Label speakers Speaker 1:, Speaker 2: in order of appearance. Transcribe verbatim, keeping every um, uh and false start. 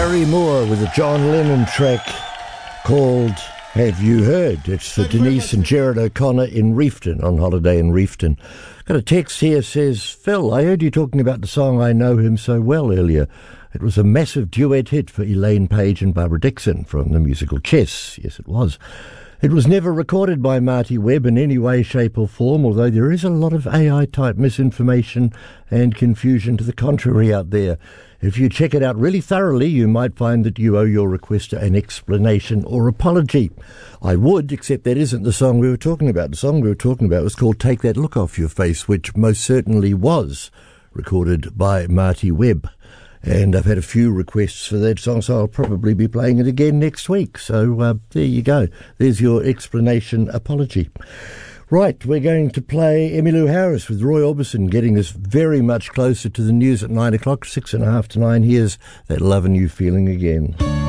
Speaker 1: Gary Moore with a John Lennon track called Have You Heard? It's for Denise and Jared O'Connor in Reefton, on holiday in Reefton. Got a text here, says, Phil, I heard you talking about the song I Know Him So Well earlier. It was a massive duet hit for Elaine Page and Barbara Dixon from the musical Chess. Yes, it was. It was never recorded by Marty Webb in any way, shape or form, although there is a lot of A I-type misinformation and confusion to the contrary out there. If you check it out really thoroughly, you might find that you owe your requester an explanation or apology. I would, except that isn't the song we were talking about. The song we were talking about was called Take That Look Off Your Face, which most certainly was recorded by Marty Webb. And I've had a few requests for that song, so I'll probably be playing it again next week. So uh, there you go. There's your explanation apology. Right, we're going to play Emmylou Harris with Roy Orbison, getting us very much closer to the news at nine o'clock, six and a half to nine. Here's That Lovin' You Feeling Again.